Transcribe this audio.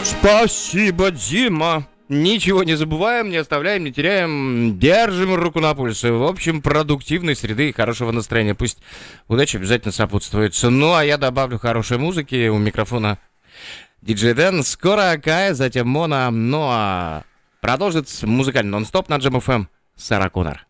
Спасибо, Дима. Ничего не забываем, не оставляем, не теряем. Держим руку на пульсе. В общем, продуктивной среды и хорошего настроения. Пусть удача обязательно сопутствует. Ну, а я добавлю хорошей музыки. У микрофона диджей Дэн. Скоро Кая, затем Мона. Ну, а продолжит музыкальный нон-стоп на Джем ФМ Сара Коннор.